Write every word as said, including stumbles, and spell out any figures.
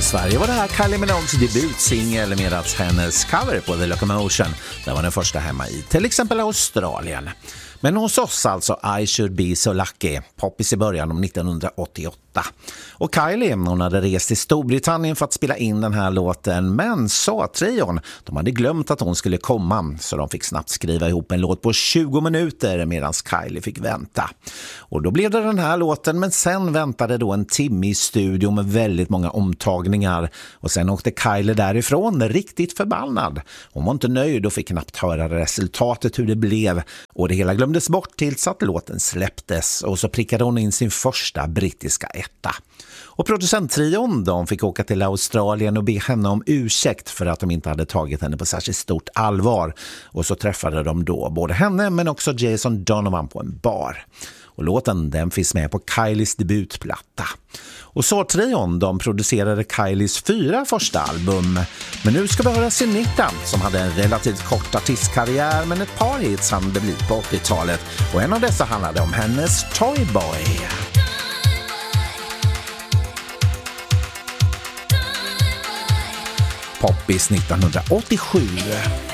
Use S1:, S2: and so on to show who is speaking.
S1: Sverige var det här Kylie Minogues debutsingel med att hennes cover på The Locomotion, där var den första hemma i till exempel Australien. Men hos oss alltså I Should Be So Lucky, poppis i början om nittonhundraåttioåtta. Och Kylie, hon hade rest till Storbritannien för att spela in den här låten, men så trion, de hade glömt att hon skulle komma, så de fick snabbt skriva ihop en låt på tjugo minuter medan Kylie fick vänta. Och då blev det den här låten, men sen väntade då en timme i studio med väldigt många omtagningar, och sen åkte Kylie därifrån riktigt förbannad. Hon var inte nöjd och fick knappt höra resultatet hur det blev, och det hela glömdes bort tills att låten släpptes, och så prickade hon in sin första brittiska etta. Och producenttrion, de fick åka till Australien och be henne om ursäkt för att de inte hade tagit henne på särskilt stort allvar. Och så träffade de då både henne men också Jason Donovan på en bar. Och låten, den finns med på Kylies debutplatta. Och så trion, de producerade Kylies fyra första album. Men nu ska vi höra Sinita, som hade en relativt kort artistkarriär, men ett par hits hann det bli på åttiotalet. Och en av dessa handlade om hennes Toy Boy. Poppis nittonhundraåttiosju.